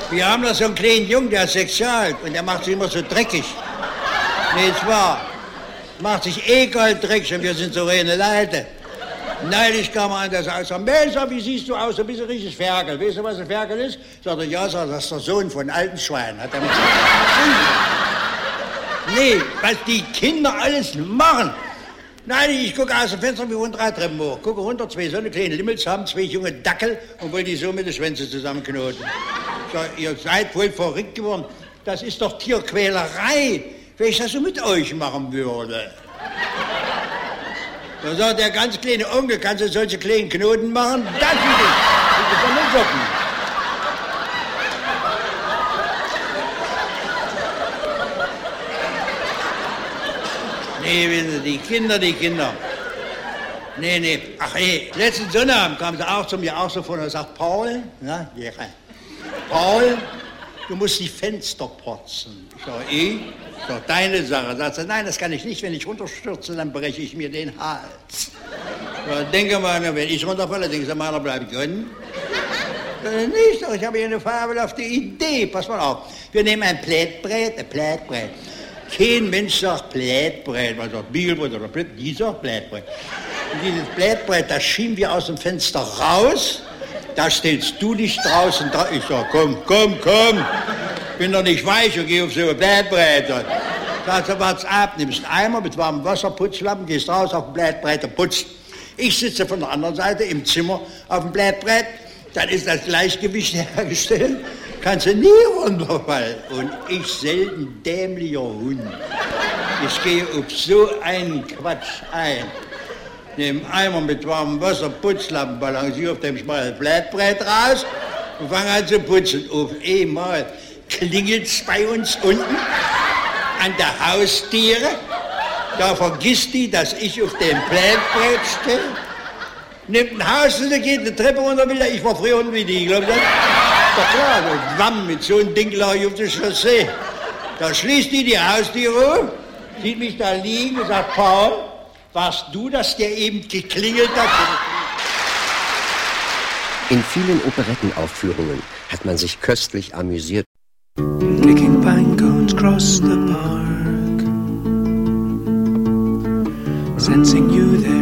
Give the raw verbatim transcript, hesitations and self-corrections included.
Wir haben da so einen kleinen Jungen, der ist sechs Jahre alt und der macht sich immer so dreckig. Nee, zwar, macht sich egal dreckig und wir sind so reine Leute. Neulich kam er an, der sagt, Mensch, wie siehst du aus, du bist ein richtiges Ferkel. Weißt du, was ein Ferkel ist? Sagt er, ja, sagt, das ist der Sohn von alten Schwein. Hat er mir gesagt. Nee, was die Kinder alles machen. Nein, ich gucke aus dem Fenster, wir wohnen drei Treppen hoch. Gucke runter, zwei so eine kleine Limmels haben, zwei junge Dackel und wollen die so mit den Schwänzen zusammenknoten. Sag, ihr seid wohl verrückt geworden. Das ist doch Tierquälerei, wenn ich das so mit euch machen würde. Da sagt der ganz kleine Onkel, kannst du solche kleinen Knoten machen? Das will ich. Das ist von den Socken. Nee, wissen Sie, die Kinder, die Kinder. Nee, nee, ach nee, letzten Sonnabend kam sie auch zu mir, auch so von und sagt, Paul, na, ja, Paul, du musst die Fenster putzen. Ich sag, ich? Das ist doch deine Sache. Sagt sie, nein, das kann ich nicht, wenn ich runterstürze, dann breche ich mir den Hals. Ja, denke mal, wenn ich runterfalle, denke ich, meiner bleibt drin. Nicht, doch, ich habe hier eine fabelhafte Idee, pass mal auf. Wir nehmen ein Plättbrett, ein Plättbrett. Kein Mensch sagt Plättbrett, man sagt Biegelbrett oder Plätt, die sagt Plättbrett. Und dieses Plättbrett, das schieben wir aus dem Fenster raus, da stellst du dich draußen da. Ich sag, komm, komm, komm, bin doch nicht weich und geh auf so ein Plättbrett. Sagst du, warte ab, nimmst einen Eimer mit warmem Wasser, Putzlappen, gehst raus auf dem Plättbrett und putzt. Ich sitze von der anderen Seite im Zimmer auf dem Plättbrett, dann ist das Gleichgewicht hergestellt. Kannst du nie runterfallen. Und ich selten dämlicher Hund. Ich gehe auf so einen Quatsch ein. Nehme Eimer mit warmem Wasser, Putzlappen, balanciere auf dem schmalen Plättbrett raus und fange an zu putzen. Auf einmal klingelt's bei uns unten an der Haustiere. Da vergisst die, dass ich auf dem Plättbrett stehe. Nimmt ein Haus und geht eine Treppe runter wieder. Ich war früher unten wie die, glaub ich. Doch klar, so Wamm mit so einem Ding lag ich auf der Chaussee. Da schließt die die Haustüre, sieht mich da liegen und sagt, Paul, warst du, dass der eben geklingelt hat? In vielen Operettenaufführungen hat man sich köstlich amüsiert. Picking pine cones across the park, sensing you there.